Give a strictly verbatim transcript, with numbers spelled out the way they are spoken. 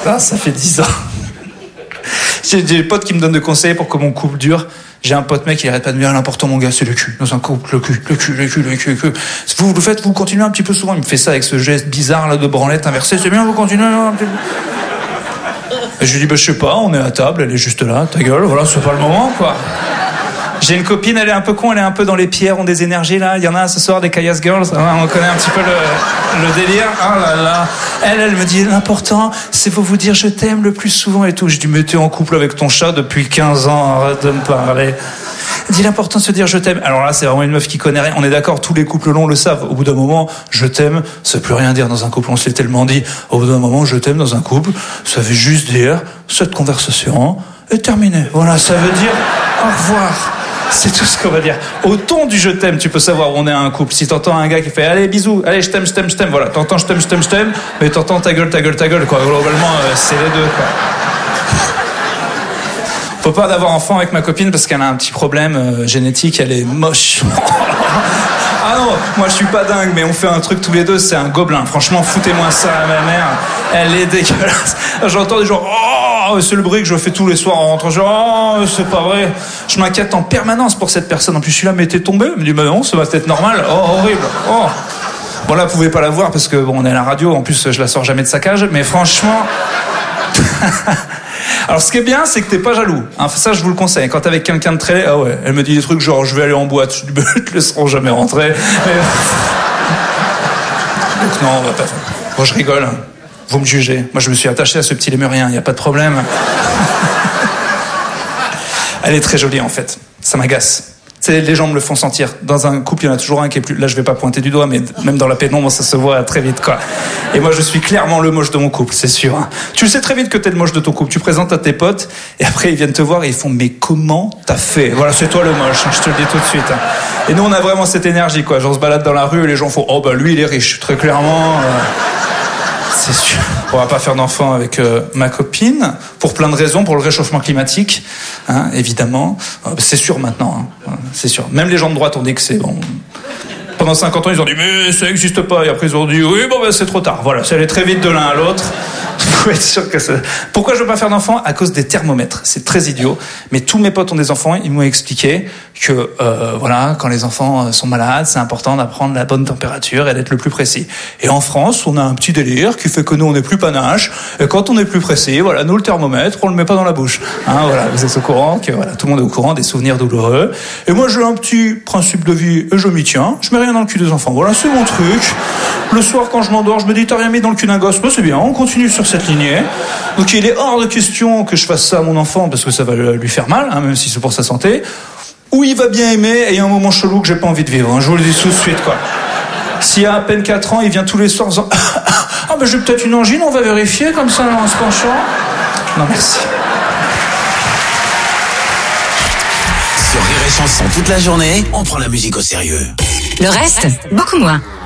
Ça, ça fait dix ans. J'ai des potes qui me donnent des conseils pour que mon couple dure. J'ai un pote mec, il arrête pas de me dire l'important mon gars, c'est le cul. Dans un couple, le cul, le cul, le cul, le cul, le cul. Vous le faites, vous continuez un petit peu souvent. Il me fait ça avec ce geste bizarre là de branlette inversée. C'est bien, vous continuez un petit peu. Et je lui dis, bah, je sais pas, on est à table, elle est juste là, ta gueule, voilà, c'est pas le moment, quoi. J'ai une copine, elle est un peu con, elle est un peu dans les pierres, ont des énergies là. Il y en a ce soir des Kayas Girls, on connaît un petit peu le, le délire. Oh là là. Elle, elle me dit l'important, c'est faut vous dire je t'aime le plus souvent et tout. Je dis mais t'es en couple avec ton chat depuis quinze ans, arrête de me parler. Elle dit l'important de se dire je t'aime. Alors là, c'est vraiment une meuf qui connaît rien. On est d'accord, tous les couples longs le savent. Au bout d'un moment, je t'aime, ça veut plus rien dire dans un couple. On se l'est tellement dit. Au bout d'un moment, je t'aime dans un couple, ça veut juste dire cette conversation est terminée. Voilà, ça veut dire au revoir. C'est tout ce qu'on va dire. Au ton du je t'aime, tu peux savoir où on est un couple. Si t'entends un gars qui fait allez bisous, allez je t'aime, je t'aime, je t'aime, voilà, t'entends je t'aime, je t'aime, je t'aime, mais t'entends ta gueule, ta gueule, ta gueule, quoi. Globalement, euh, c'est les deux, quoi. Faut pas d'avoir enfant avec ma copine parce qu'elle a un petit problème euh, génétique, elle est moche. Ah non, moi je suis pas dingue, mais on fait un truc tous les deux, c'est un gobelin. Franchement, foutez-moi ça à ma mère. Elle est dégueulasse. J'entends des gens, oh, c'est le bruit que je fais tous les soirs en rentrant. Genre, oh, c'est pas vrai. Je m'inquiète en permanence pour cette personne. En plus, je suis là, mais t'es tombé. Elle me dit, bah non, ça va peut-être normal. Oh, horrible. Oh. Bon, là, vous pouvez pas la voir parce que bon, on est à la radio. En plus, je la sors jamais de sa cage. Mais franchement. Alors ce qui est bien, c'est que t'es pas jaloux. Hein, ça, je vous le conseille. Quand t'es avec quelqu'un de très... Ah ouais, elle me dit des trucs genre, je vais aller en boîte. Je dis, bah, ils te laisseront jamais rentrer. Mais... Donc non, on va pas faire. Bon, je rigole. Vous me jugez. Moi, je me suis attaché à ce petit lémurien. Il y a pas de problème. Elle est très jolie, en fait. Ça m'agace. C'est, les gens me le font sentir. Dans un couple, il y en a toujours un qui est plus... Là, je vais pas pointer du doigt, mais même dans la pénombre, ça se voit très vite, quoi. Et moi, je suis clairement le moche de mon couple, c'est sûr. Hein. Tu le sais très vite que t'es le moche de ton couple. Tu présentes à tes potes, et après, ils viennent te voir et ils font « Mais comment t'as fait ?» Voilà, c'est toi le moche, hein, je te le dis tout de suite. Hein. Et nous, on a vraiment cette énergie, quoi. Genre, on se balade dans la rue et les gens font « Oh, bah, lui, il est riche. » Très clairement... Euh... C'est sûr. On va pas faire d'enfant avec euh, ma copine, pour plein de raisons, pour le réchauffement climatique, hein, évidemment. Euh, c'est sûr maintenant, hein, c'est sûr. Même les gens de droite ont dit que c'est bon. Pendant cinquante ans, ils ont dit mais ça n'existe pas. Et après, ils ont dit oui, bon ben c'est trop tard. Voilà, c'est allé très vite de l'un à l'autre. Vous pouvez être sûr que ça... Pourquoi je veux pas faire d'enfant ? À cause des thermomètres. C'est très idiot. Mais tous mes potes ont des enfants. Ils m'ont expliqué que euh, voilà, quand les enfants sont malades, c'est important d'apprendre la bonne température et d'être le plus précis. Et en France, on a un petit délire qui fait que nous, on n'est plus panache. Et quand on est plus précis, voilà, nous le thermomètre, on le met pas dans la bouche. Hein, voilà, vous êtes au courant que voilà, tout le monde est au courant des souvenirs douloureux. Et moi, j'ai un petit principe de vie et je m'y tiens. Je mets rien dans le cul des enfants. Voilà, c'est mon truc. Le soir, quand je m'endors, je me dis t'as rien mis dans le cul d'un gosse. Bah, c'est bien. On continue sur cette lignée. Donc il est hors de question que je fasse ça à mon enfant parce que ça va lui faire mal, hein, même si c'est pour sa santé. Ou il va bien aimer et il y a un moment chelou que j'ai pas envie de vivre. Hein, je vous le dis tout de suite, quoi. S'il a à peine quatre ans, il vient tous les soirs en disant ah ben j'ai peut-être une angine, on va vérifier comme ça en se penchant. Non merci. Sur Rire et Chanson toute la journée, on prend la musique au sérieux. Le reste, beaucoup moins.